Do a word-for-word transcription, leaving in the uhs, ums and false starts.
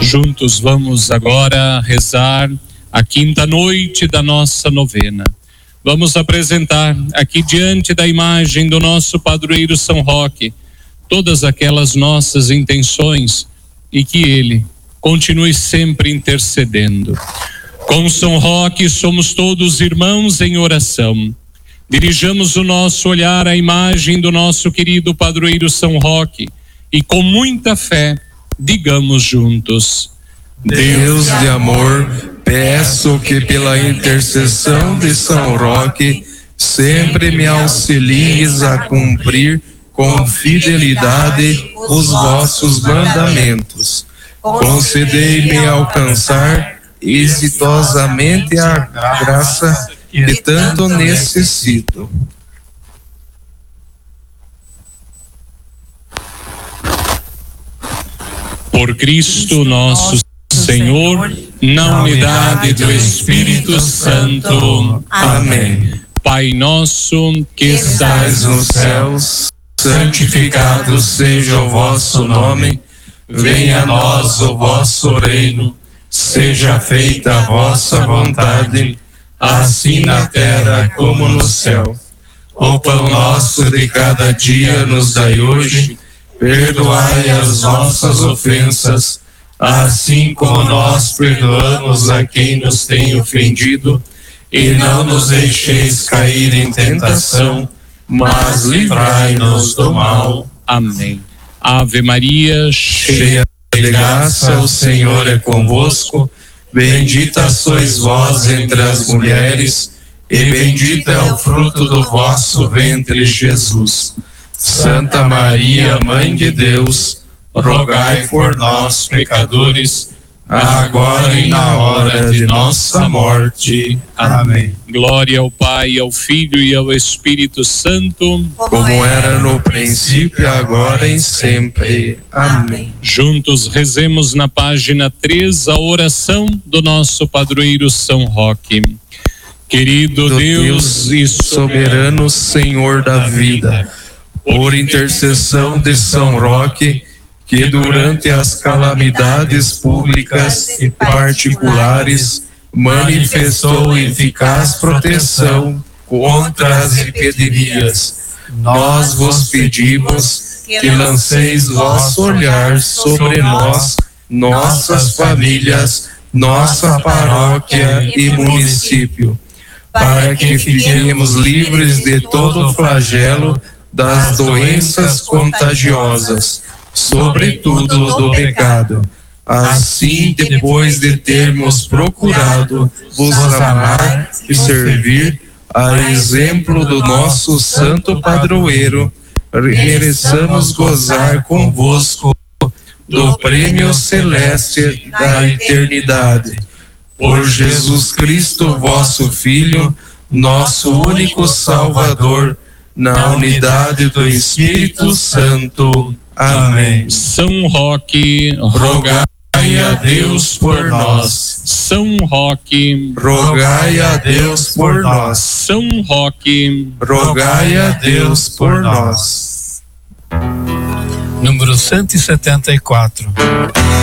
juntos vamos agora rezar a quinta noite da nossa novena. Vamos apresentar aqui diante da imagem do nosso padroeiro São Roque todas aquelas nossas intenções e que ele continue sempre intercedendo. Com São Roque somos todos irmãos em oração. Dirijamos o nosso olhar à imagem do nosso querido padroeiro São Roque e com muita fé digamos juntos: Deus de amor, peço que pela intercessão de São Roque sempre me auxilies a cumprir com fidelidade os vossos mandamentos. Concedei-me alcançar exitosamente a graça que tanto necessito. Por Cristo nosso Senhor, na unidade do Espírito Santo. Amém. Pai nosso que estais nos céus, santificado seja o vosso nome. Venha a nós o vosso reino. Seja feita a vossa vontade, assim na terra como no céu. O pão nosso de cada dia nos dai hoje. Perdoai as nossas ofensas, assim como nós perdoamos a quem nos tem ofendido, e não nos deixeis cair em tentação, mas livrai-nos do mal. Amém. Ave Maria, cheia de graça, o Senhor é convosco. Bendita sois vós entre as mulheres, e bendito é o fruto do vosso ventre, Jesus. Santa Maria, Mãe de Deus, rogai por nós, pecadores, agora e na hora de nossa morte. Amém. Glória ao Pai, ao Filho e ao Espírito Santo, como era no princípio, agora e sempre. Amém. Juntos rezemos na página três a oração do nosso padroeiro São Roque. Querido Deus, Deus e soberano Senhor da vida, por intercessão de São Roque, que durante as calamidades públicas e particulares manifestou eficaz proteção contra as epidemias, nós vos pedimos que lanceis vosso olhar sobre nós, nossas famílias, nossa paróquia e município, para que fiquemos livres de todo flagelo das doenças contagiosas, sobretudo do pecado. Assim, depois de termos procurado vos amar e servir, a exemplo do nosso santo padroeiro, mereçamos gozar convosco do prêmio celeste da eternidade. Por Jesus Cristo, vosso Filho, nosso único Salvador, na unidade do Espírito Santo. Amém. São Roque, rogai a Deus por nós. São Roque, rogai a Deus por nós. São Roque, rogai a Deus por nós. Número cento e setenta e quatro.